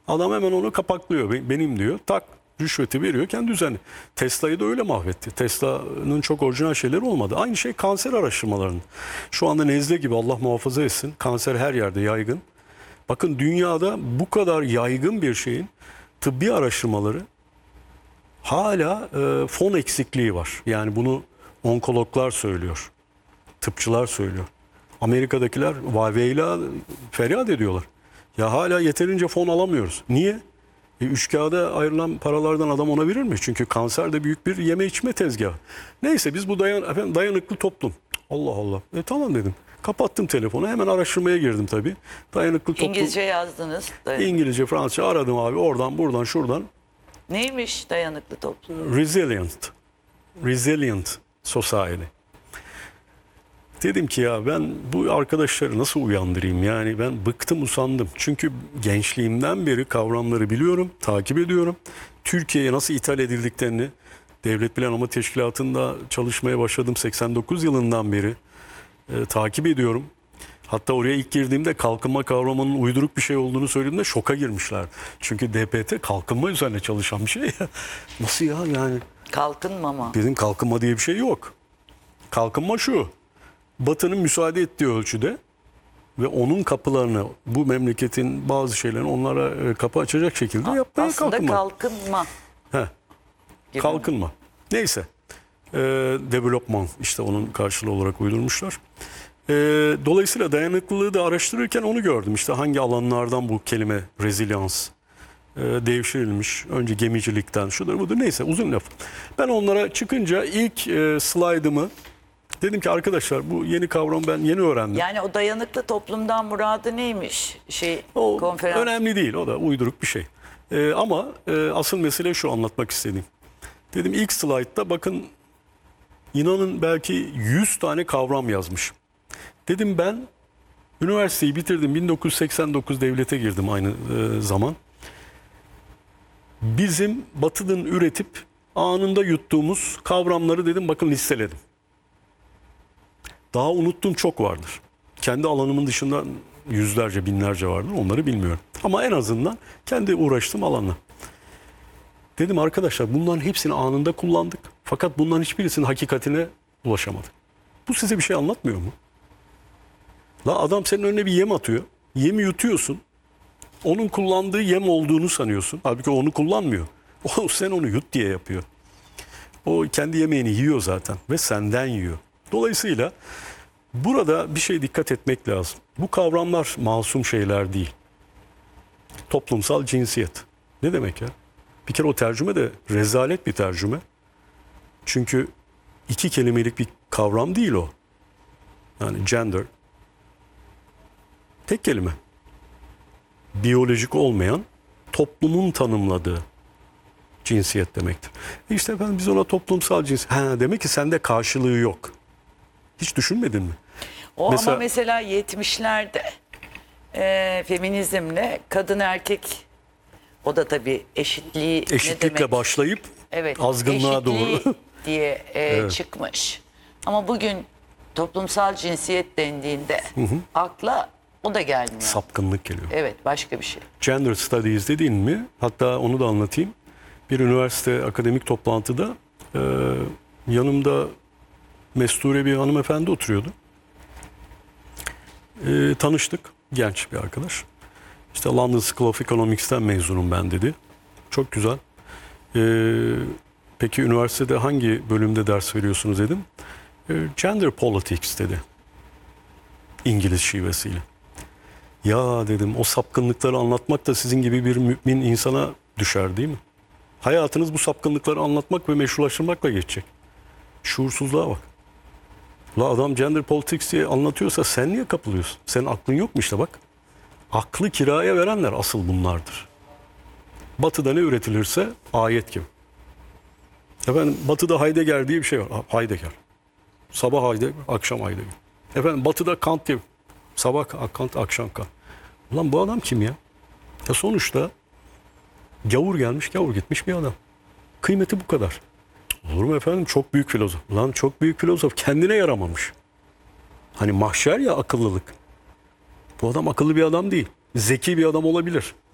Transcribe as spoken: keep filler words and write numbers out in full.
Adam hemen onu kapaklıyor. Benim diyor. Tak, rüşveti veriyor. Kendi düzenli. Tesla'yı da öyle mahvetti. Tesla'nın çok orijinal şeyleri olmadı. Aynı şey kanser araştırmalarının. Şu anda nezle gibi, Allah muhafaza etsin. Kanser her yerde yaygın. Bakın dünyada bu kadar yaygın bir şeyin tıbbi araştırmaları hala e, fon eksikliği var. Yani bunu onkologlar söylüyor. Tıpçılar söylüyor. Amerika'dakiler vaveyla feryat ediyorlar. Ya hala yeterince fon alamıyoruz. Niye? E, üç kağıda ayrılan paralardan adam ona verir mi? Çünkü kanser de büyük bir yeme içme tezgahı. Neyse biz bu dayan, efendim, dayanıklı toplum. Allah Allah. E tamam dedim. Kapattım telefonu. Hemen araştırmaya girdim tabii. Dayanıklı toplum. İngilizce yazdınız. Dayanıklı. İngilizce, Fransızca aradım abi. Oradan, buradan, şuradan. Neymiş dayanıklı toplum? Resilient. Resilient Society. Dedim ki ya ben bu arkadaşları nasıl uyandırayım? Yani ben bıktım, usandım. Çünkü gençliğimden beri kavramları biliyorum, takip ediyorum. Türkiye'ye nasıl ithal edildiklerini Devlet Planlama Teşkilatı'nda çalışmaya başladım seksen dokuz yılından beri e, takip ediyorum. Hatta oraya ilk girdiğimde kalkınma kavramının uyduruk bir şey olduğunu söylediğimde şoka girmişler. Çünkü D P T kalkınma üzerine çalışan bir şey ya. Nasıl ya yani? Kalkınma mı? Dedim kalkınma diye bir şey yok. Kalkınma şu. Batı'nın müsaade ettiği ölçüde ve onun kapılarını, bu memleketin bazı şeylerini onlara kapı açacak şekilde yapmaya Aslında kalkınma. kalkınma. Heh, gibi kalkınma. Neyse. Ee, development işte onun karşılığı olarak uydurmuşlar. Ee, dolayısıyla dayanıklılığı da araştırırken onu gördüm. İşte hangi alanlardan bu kelime rezilians e, devşirilmiş. Önce gemicilikten şudur budur neyse uzun laf. Ben onlara çıkınca ilk e, slaydımı dedim ki arkadaşlar bu yeni kavramı ben yeni öğrendim. Yani o dayanıklı toplumdan muradı neymiş? Şey O konferans. önemli değil, o da uyduruk bir şey. Ee, ama e, asıl mesele şu, anlatmak istediğim. Dedim ilk slaytta bakın inanın belki yüz tane kavram yazmış. Dedim ben üniversiteyi bitirdim, bin dokuz yüz seksen dokuz devlete girdim aynı e, zaman. Bizim Batı'nın üretip anında yuttuğumuz kavramları dedim bakın listeledim. Daha unuttuğum çok vardır. Kendi alanımın dışında yüzlerce, binlerce vardır. Onları bilmiyorum. Ama en azından kendi uğraştığım alanla. Dedim arkadaşlar bunların hepsini anında kullandık. Fakat bunların hiçbirisinin hakikatine ulaşamadık. Bu size bir şey anlatmıyor mu? La adam senin önüne bir yem atıyor. Yemi yutuyorsun. Onun kullandığı yem olduğunu sanıyorsun. Halbuki onu kullanmıyor. O sen onu yut diye yapıyor. O kendi yemeğini yiyor zaten ve senden yiyor. Dolayısıyla burada bir şey dikkat etmek lazım. Bu kavramlar masum şeyler değil. Toplumsal cinsiyet. Ne demek ya? Bir kere o tercüme de rezalet bir tercüme. Çünkü iki kelimelik bir kavram değil o. Yani gender. Tek kelime. Biyolojik olmayan, toplumun tanımladığı cinsiyet demektir. İşte efendim biz ona toplumsal cinsiyet. Ha, demek ki sende karşılığı yok. Hiç düşünmedin mi? O Mesela- ama mesela yetmişlerde e, feminizmle kadın erkek, o da tabii eşitliği ne Eşitlikle demek? başlayıp Evet, azgınlığa eşitliği doğru. diye e, çıkmış. Ama bugün toplumsal cinsiyet dendiğinde akla o da gelmiyor. Sapkınlık geliyor. Evet, başka bir şey. Gender Studies dediğin mi? Hatta onu da anlatayım. Bir üniversite akademik toplantıda e, yanımda mesture bir hanımefendi oturuyordu. E, tanıştık. Genç bir arkadaş. İşte London School of Economics'ten mezunum ben dedi. Çok güzel. E, peki üniversitede hangi bölümde ders veriyorsunuz dedim. E, Gender Politics dedi. İngiliz şivesiyle. Ya dedim o sapkınlıkları anlatmak da sizin gibi bir mümin insana düşer değil mi? Hayatınız bu sapkınlıkları anlatmak ve meşrulaştırmakla geçecek. Şuursuzluğa bak. La adam gender politics diye anlatıyorsa sen niye kapılıyorsun? Senin aklın yok mu işte bak. Aklı kiraya verenler asıl bunlardır. Batı'da ne üretilirse ayet gibi. Efendim Batı'da Heidegger diye bir şey var. Heidegger. Sabah Heidegger, akşam Heidegger. Efendim Batı'da Kant diye. Sabah Kant, akşam Kant. Ulan bu adam kim ya? Ya sonuçta gavur gelmiş, gavur gitmiş bir adam. Kıymeti bu kadar. Olur mu efendim? Çok büyük filozof. Lan çok büyük filozof kendine yaramamış. Hani mahşer ya akıllılık. Bu adam akıllı bir adam değil. Zeki bir adam olabilir.